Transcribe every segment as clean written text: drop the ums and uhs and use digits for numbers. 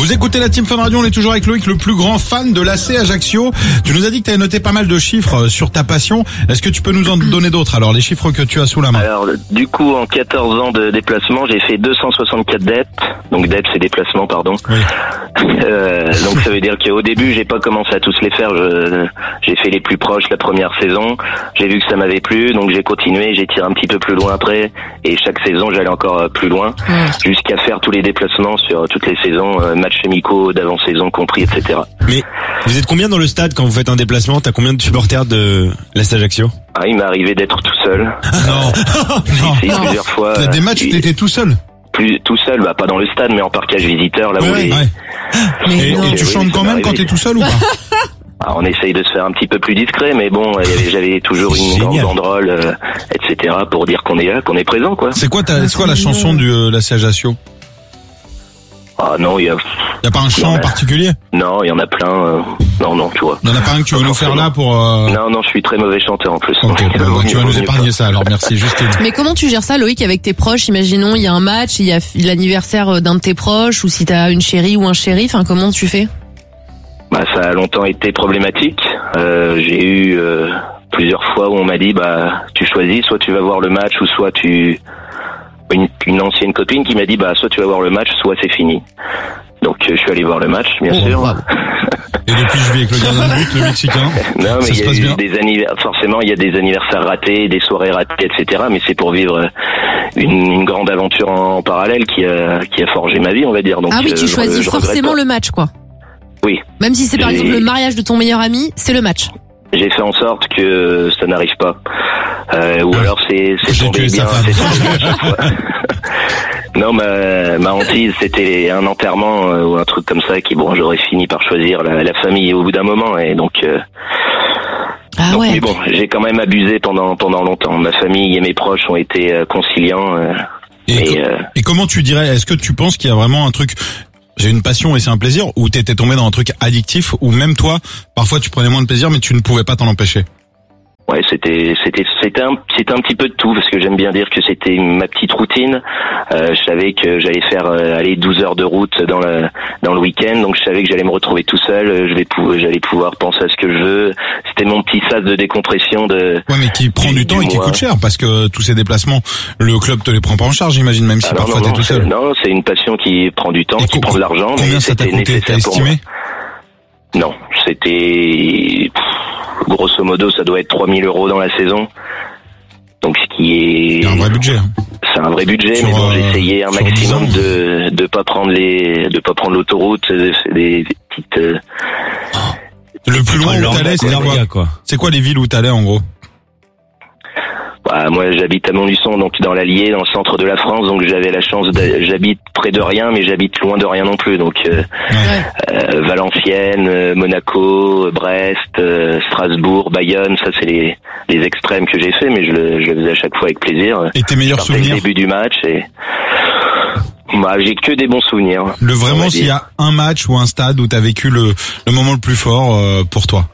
Vous écoutez la Team Fun Radio, on est toujours avec Loïc, le plus grand fan de l'AC Ajaccio. Tu nous as dit que tu avais noté pas mal de chiffres sur ta passion. Est-ce que tu peux nous en donner d'autres, alors, les chiffres que tu as sous la main? Alors, du coup, en 14 ans de déplacement, j'ai fait 264 DEP. Donc DEP, c'est déplacement, pardon. Oui. Donc ça veut dire qu'au début, j'ai pas commencé à tous les faire. J'ai fait les plus proches la première saison. J'ai vu que ça m'avait plu, donc j'ai continué. J'ai tiré un petit peu plus loin après. Et chaque saison, j'allais encore plus loin, jusqu'à faire tous les déplacements sur toutes les saisons, matchs amicaux, d'avant-saison compris, etc. Mais vous êtes combien dans le stade quand vous faites un déplacement? T'as combien de supporters de l'AC Ajaccio? Ah, il m'est arrivé d'être tout seul. Non. J'ai essayé plusieurs fois. Des matchs où t'étais tout seul? Tout seul, bah pas dans le stade, mais en parquage visiteur, là où Ouais. Et tu chantes quand même quand t'es tout seul ou pas? Alors, on essaye de se faire un petit peu plus discret, mais bon, j'avais toujours une grande banderole, etc. pour dire qu'on est là, qu'on est présent, quoi. C'est quoi la chanson du l'AC Ajaccio? Ah non, il y a pas un chant en particulier? Non, il y en a plein. Non, tu vois. Il y en a pas un que tu veux nous faire là pour... Non, je suis très mauvais chanteur en plus. Ok, tu vas nous épargner ça alors, merci Justine. Mais comment tu gères ça, Loïc, avec tes proches? Imaginons, il y a un match, il y a l'anniversaire d'un de tes proches, ou si t'as une chérie ou un chéri, enfin, comment tu fais? Bah, ça a longtemps été problématique. J'ai eu plusieurs fois où on m'a dit, bah, tu choisis, soit tu vas voir le match, ou soit une ancienne copine qui m'a dit, bah, soit tu vas voir le match, soit c'est fini. Donc je suis allé voir le match, bien sûr. Wow. Et depuis je vis avec le gardien de but, le Mexicain. Non, mais ça se passe bien. Forcément, il y a des anniversaires ratés, des soirées ratées, etc. Mais c'est pour vivre une grande aventure en parallèle qui a forgé ma vie, on va dire. Donc, tu choisis forcément le match, quoi. Oui. Même si c'est par exemple le mariage de ton meilleur ami, c'est le match. J'ai fait en sorte que ça n'arrive pas. Ou alors c'est tombé bien, c'est tombé à chaque fois. Non, ma hantise, c'était un enterrement ou un truc comme ça qui, bon, j'aurais fini par choisir la famille au bout d'un moment, et donc. Ouais. Mais bon, j'ai quand même abusé pendant longtemps. Ma famille et mes proches ont été conciliants. Et comment tu dirais? Est-ce que tu penses qu'il y a vraiment un truc? J'ai une passion et c'est un plaisir, ou t'étais tombé dans un truc addictif, ou même toi, parfois tu prenais moins de plaisir mais tu ne pouvais pas t'en empêcher? Ouais, c'était un petit peu de tout, parce que j'aime bien dire que c'était ma petite routine. Je savais que j'allais faire 12 heures de route dans le week-end, donc je savais que j'allais me retrouver tout seul, j'allais pouvoir penser à ce que je veux. C'était mon petit sas de décompression Ouais, mais qui prend du temps et qui coûte cher, parce que tous ces déplacements, le club te les prend pas en charge, j'imagine, même si parfois t'es tout seul. Non, c'est une passion qui prend du temps, qui prend de l'argent. Combien ça t'a coûté? T'as estimé? Non, c'était... Grosso modo, ça doit être 3000 € dans la saison. Donc, ce qui est... C'est un vrai budget. C'est un vrai budget, mais bon, j'essayais un maximum de pas prendre l'autoroute, des petites... Le plus loin où t'allais, c'est quoi les villes où t'allais, en gros? Bah, moi, j'habite à Montluçon, donc dans l'Allier, dans le centre de la France, donc j'avais la chance j'habite près de rien, mais j'habite loin de rien non plus, donc Valenciennes, Monaco, Brest, Strasbourg, Bayonne, ça c'est les extrêmes que j'ai fait, mais je le faisais à chaque fois avec plaisir. Et tes meilleurs souvenirs? Le début du match, et bah, j'ai que des bons souvenirs. Vraiment, s'il y a un match ou un stade où t'as vécu le moment le plus fort pour toi?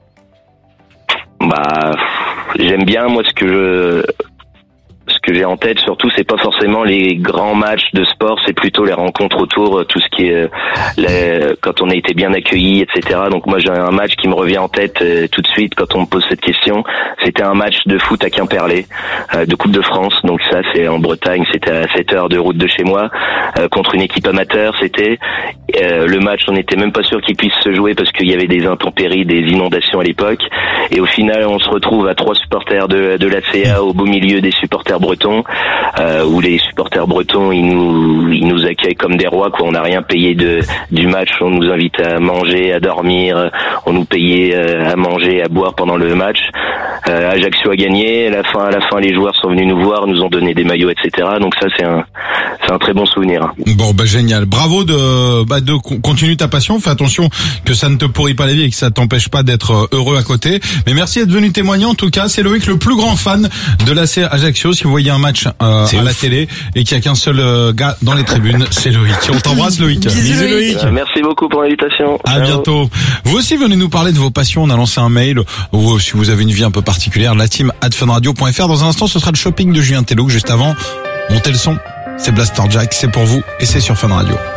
Bah, j'aime bien, moi, ce que j'ai en tête, surtout, c'est pas forcément les grands matchs de sport, c'est plutôt les rencontres autour, tout ce qui est quand on a été bien accueillis, etc. Donc moi, j'ai un match qui me revient en tête tout de suite quand on me pose cette question. C'était un match de foot à Quimperlé, de Coupe de France. Donc ça, c'est en Bretagne, c'était à 7 heures de route de chez moi, contre une équipe amateur. C'était le match, on n'était même pas sûr qu'il puisse se jouer parce qu'il y avait des intempéries, des inondations à l'époque. Et au final, on se retrouve à 3 supporters de l'ACA au beau milieu des supporters bretons, où les supporters bretons ils nous accueillent comme des rois, quoi. On n'a rien payé du match, on nous invite à manger, à dormir, on nous payait à manger, à boire pendant le match. Ajaccio a gagné, à la fin les joueurs sont venus nous voir, nous ont donné des maillots, etc. Donc ça c'est un très bon souvenir. Bon, bah génial, bravo de continuer ta passion. Fais attention que ça ne te pourrit pas la vie et que ça t'empêche pas d'être heureux à côté. Mais merci d'être venu témoigner. En tout cas, c'est Loïc, le plus grand fan de l'AC Ajaccio. Si vous voyez un match à la télé et qu'il y a qu'un seul gars dans les tribunes, c'est Loïc. On t'embrasse, Loïc. Bisous, Loïc. Merci beaucoup pour l'invitation. À bientôt. Vous aussi venez nous parler de vos passions. On a lancé un mail, ou si vous avez une vie un peu particulière, lateam@funradio.fr. Dans un instant, ce sera le shopping de Julien Tello. Juste avant, montez le son. C'est Blaster Jack, c'est pour vous et c'est sur Fun Radio.